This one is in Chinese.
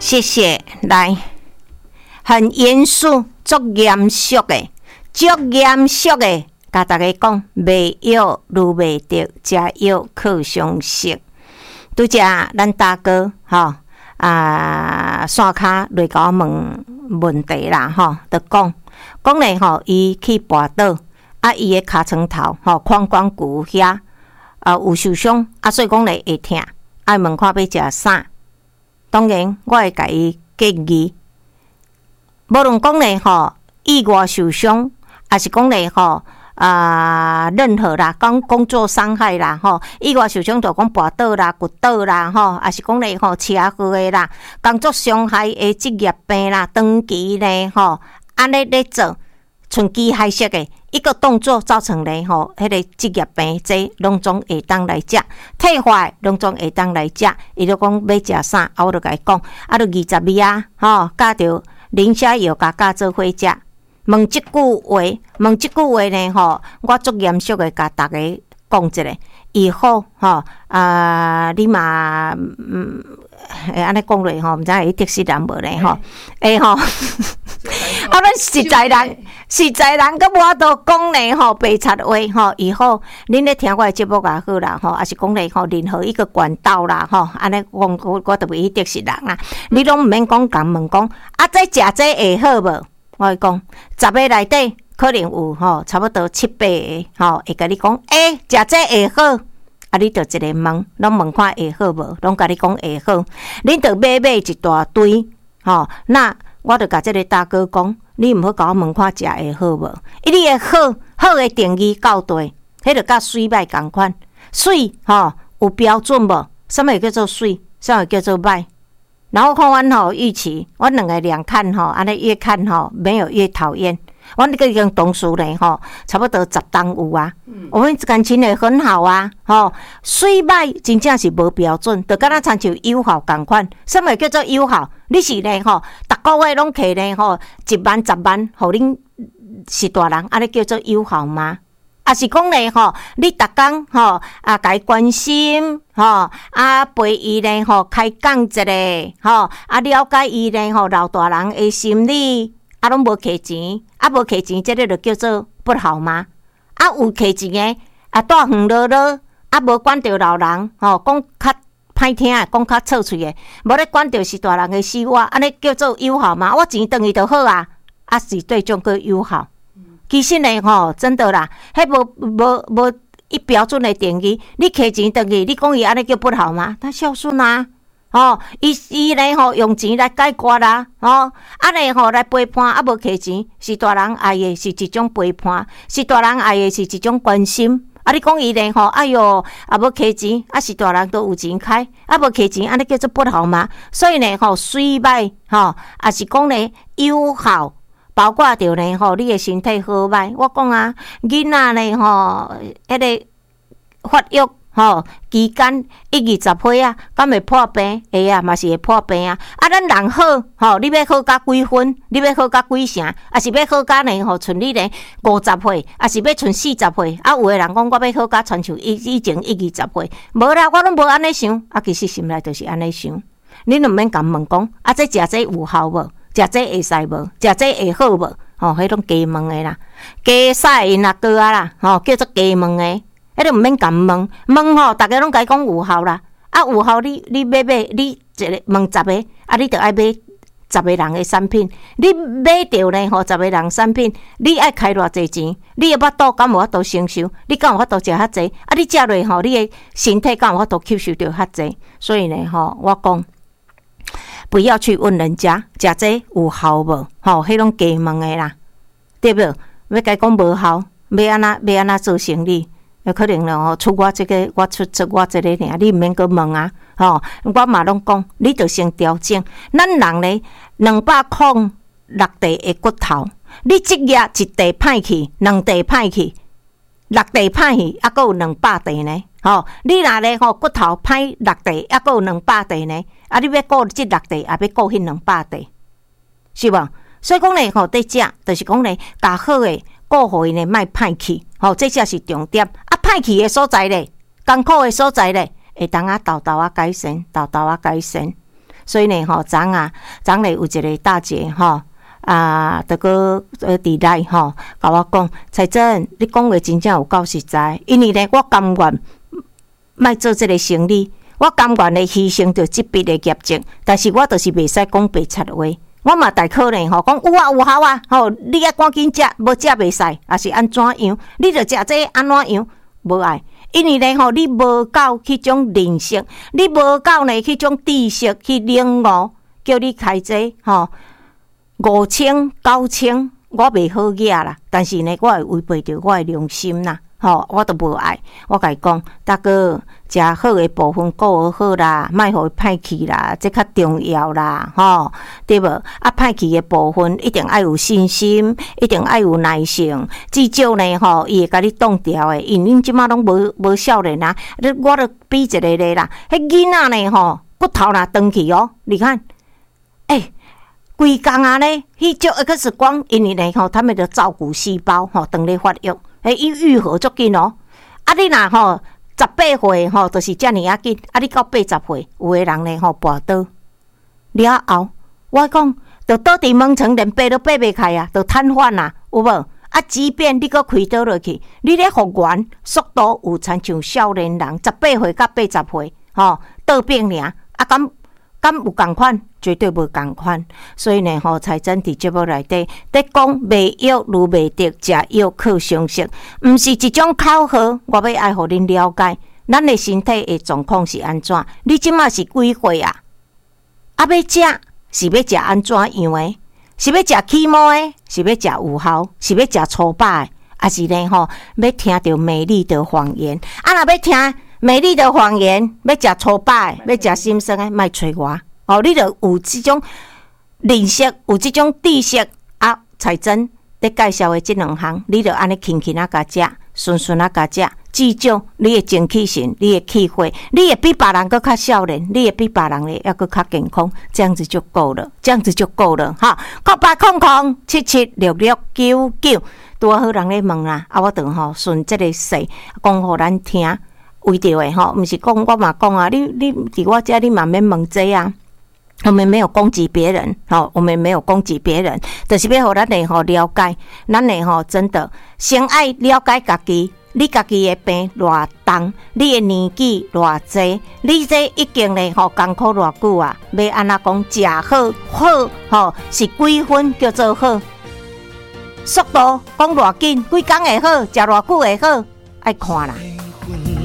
谢谢，来，很严肃，足严肃的，甲大家讲，卖药愈卖得，食药靠常识。拄则咱大哥吼线骹来甲我问题啦吼，就讲咧吼，伊去跋倒，伊的尻川头吼髋关节遐有受伤，所以讲咧会痛，问看要食啥。当然，我会甲伊建议，无论讲咧吼意外受伤，还是讲咧吼任何啦，讲工作伤害啦吼，意外受伤就讲跋倒啦、骨倒啦吼，还是讲咧吼车祸的啦，工作伤害的职业病啦，长期咧吼安尼咧做，纯机械式的一个动作造成咧吼，迄个职业病这拢总会当来食，退化拢总会当来食。伊就讲要食啥，我就甲伊讲，就20味啊吼，加着磷虾药加做伙食。问即句话呢吼，我足严肃的甲大家讲一下，以后吼你嘛安尼讲落吼，毋知会得失人无咧吼，吼。咱实在人，搁无都讲咧吼，白贼话吼。以后恁咧听我的节目也好啦吼，还是讲咧吼，任何一个管道啦吼，安尼讲我都袂去得失人啦。你拢毋免讲共问讲，这食这会好无？我会讲10个内底可能有吼，差不多7、8个吼，会甲你讲，食这会好。你着一个问，拢问看会好无？拢甲你讲会好，恁着买一大堆吼，那。我就甲这个大哥讲，你毋好甲我问看食会好无？你的好的定义到对，迄就甲水歹共款。水吼有标准无？什么叫做水？什么叫做歹？然后看阮吼预期，阮两个两看吼，安尼越看吼没有越讨厌。阮这个已经同事咧吼，差不多10档有啊。我们感情也很好啊，吼水歹真正是无标准，就敢若亲像友好共款。什么叫做友好？你是咧吼，逐个月拢摕咧吼1万10万，互恁是大人，安尼叫做友好吗？啊是讲咧吼，你逐工吼甲伊关心吼，陪伊咧吼开讲一下吼，了解伊咧吼老大人的心理。拢无摕钱，无摕钱，这个就叫做不好吗？有摕钱的，住远落落，无管着老人，吼，讲较歹听的，讲较臭嘴的，无咧管着是大人的生活，安尼叫做友好吗？我钱转去就好啊，是对种个友好。其实呢，吼，真的啦，迄无一标准的定义，你摕钱转去，你讲伊安尼叫不好吗？他孝顺啊。伊咧吼用钱来解决啦，咧吼来陪伴，无摕钱，是大人爱的是一种陪伴，是大人爱的是一种关心。你讲伊咧吼，哎哟，无摕钱，是大人都有钱开，无摕钱，安尼叫做不好吗？所以呢，吼水歹，也是讲咧友好，包括着咧吼你的身体好歹。我讲啊，囡仔咧吼，迄个发育。期间1、20岁啊，敢会破病？会啊，嘛是会破病啊。咱人好，你要好甲几分？你要好甲几成？是要好甲呢？剩你呢50岁，是要剩40岁？有的人讲我要好甲亲像以前1、20岁，无啦，我拢无安尼想。其实心内就是安尼想。你毋免甲问讲，这食这有效无？食这会使无？食这会好无？迄种加问的啦，加使因阿哥啊啦，叫做加问的。迄个毋免甲问吼，逐个拢甲伊讲有效啦。有效你买，你一个问10个，你着爱买10个人的产品。你买着呢吼10个人产品，你爱开偌济钱？你的腹肚敢有法度承受？你敢有法度食遐济？你食落吼，你的身体敢有法度吸收着遐济？所以呢吼，我讲不要去问人家食这有效无？迄种加问的啦，对无？要甲伊讲无效，要安怎做生意？有可能咯，出我这个，我出我这个尔，你毋免阁问啊，我嘛拢讲，你着先调整。咱人咧206地的骨头，你一夜1地歹去，2地歹去，6地歹去，阁有200地呢。你若咧骨头歹6地，阁有200地呢。你要顾这6地，也要顾迄200地，是无？所以讲咧，在食，就是讲咧，较好诶，顾互因咧，莫歹去。这才是重点。歹去的所在咧，艰苦的所在咧，会当豆改善，豆改善。 所以呢吼，昨日有一个大姐吼。就个伫内吼，甲我讲，彩珍，你讲话真正有够实在。因为呢，我甘愿莫做这个生意，我甘愿咧牺牲着这笔的业绩，但是我就是袂使讲白贼话。我嘛大可能吼，讲有啊有效啊，吼，你爱赶紧食，无食袂使，也是安怎样？你着食这安怎样？无爱，因为呢吼，你无够迄种认识，你无够呢迄种知识去领悟，叫你开这吼。5000、9000，我袂好惹啦，但是呢，我会违背着我的良心啦，吼，我都无爱。我甲伊讲，大哥，食好的部分顾好啦，莫互伊歹去啦，这较重要啦，吼，对无？啊，歹去的部分一定爱有信心，一定爱有耐性，至少呢，吼，伊会甲你挡掉的。因恁即马拢无少年啊，我都比一个咧啦，迄囡仔呢，吼，骨头若长去哦，你看，规工啊呢，去照 X 光，因为呢吼，他们的照顾细胞吼，当咧发育，伊愈合足紧哦。啊，你若吼18岁吼，就是遮尔啊紧。啊，你到80岁，有诶人呢吼跋倒了后，我讲，就倒伫门床，连爬都爬袂开啊，就瘫痪啊，有无？啊，即便你搁开倒落去，你咧复原速度有亲像少年人18岁到80岁吼倒病尔啊，敢有共款？绝对无共款。所以呢，吼，彩珍伫节目内底在讲卖药如卖竹，食药靠常识，毋是一种口号。我要爱互恁了解，咱的身体的状况是安怎？你即马是几岁啊？啊，要食是要食安怎样的？是要食起毛的？是要食有效？是要食粗饱的？还是呢？吼，要听到美丽的谎言？啊，若要听美丽的谎言，要食粗饱的，要食心酸的，莫找我。哦，你著有即种认识，有即种知识啊，彩珍咧介绍的即两项，你著安尼轻轻啊甲食，顺顺啊甲食，至少你的精气神，你的气血，你会比别人搁较少年，你会比别人咧还搁较健康，这样子就够了，这样子就够了哈。0800776699，拄好人咧问啦，啊，我等吼顺即个势讲互咱听，为着的吼，毋是讲我嘛讲啊，你伫我遮你嘛免问这啊。我们没有攻击别人，我们没有攻击别人，就是要互咱的了解，咱的真的先爱了解家己，你家己的病偌重，你的年纪偌济，你这已经咧艰苦偌久啊，要安怎讲食好是几分叫做好？速度讲偌紧，几工会好，食偌久会好，爱看啦。